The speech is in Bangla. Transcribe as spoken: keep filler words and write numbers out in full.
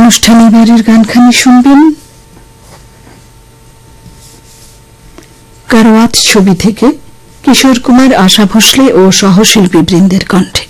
অনুষ্ঠানে বাড়ির গানখানি শুনবেন কারওয়াত ছবি থেকে কিশোর কুমার, আশা ভোসলে ও সহশিল্পী বৃন্দের কণ্ঠে।